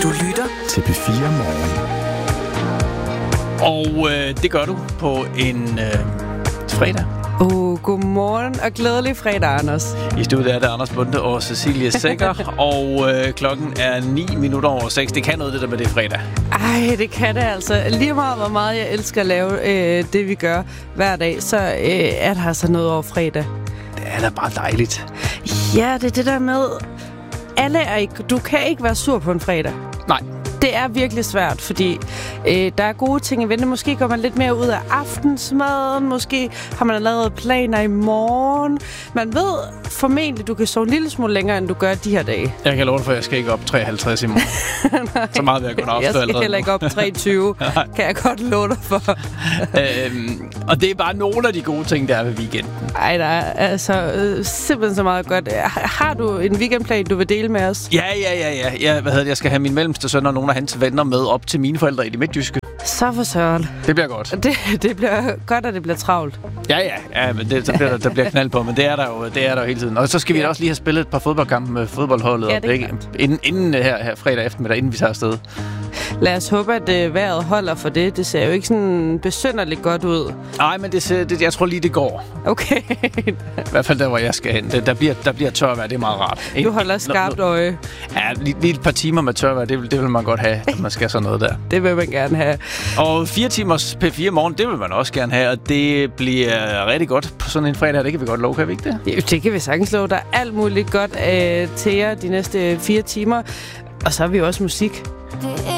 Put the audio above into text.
Du lytter til P4 Morgen. Og det gør du på en fredag. Godmorgen og glædelig fredag, Anders. I studiet er der Anders Bunde og Cecilie Sækker, og klokken er 6:09. Det kan noget, det der med det fredag. Ej, det kan det altså. Lige meget, hvor meget jeg elsker at lave det, vi gør hver dag, så er der altså noget over fredag. Det er da bare dejligt. Ja, det er det der med... Du kan ikke være sur på en fredag. Nej. Det er virkelig svært, fordi der er gode ting i vente. Måske går man lidt mere ud af aftensmaden. Måske har man lavet planer i morgen. Man ved formentlig, du kan sove en lille smule længere, end du gør de her dage. Jeg kan love dig for, at jeg skal ikke op 53 i morgen. Så meget vil jeg kunne afstå allerede. Jeg skal heller ikke op 23, kan jeg godt love dig for. Og det er bare nogle af de gode ting, der er ved weekenden. Ej, der er altså simpelthen så meget godt. Har du en weekendplan, du vil dele med os? Ja. Jeg skal have min mellemste søn og nogle af hans venner med op til mine forældre i det midtjyske. Så for søren. Det bliver godt. Det bliver godt, at det bliver travlt. Ja, men der bliver knald på, men det er der jo hele tiden. Og så skal vi også lige have spillet et par fodboldkampe med fodboldholdet ja, inden her fredag eftermiddag, inden vi tager afsted. Lad os håbe, at vejret holder for det. Det ser jo ikke sådan besynderligt godt ud. Nej, men jeg tror lige, det går. Okay. I hvert fald der, hvor jeg skal hen. Der bliver tørvejr, det er meget rart. Du holder skarpt øje. Ja, lige et par timer med tørvejr, det vil man godt have, at man skal sådan noget der. Det vil man gerne have. Og 4 timers P4 morgen, det vil man også gerne have, og det bliver rigtig godt på sådan en fredag. Det kan vi godt love, kan vi ikke det? Det kan vi sagtens love. Der er alt muligt godt til jer de næste 4 timer. Og så har vi også musik.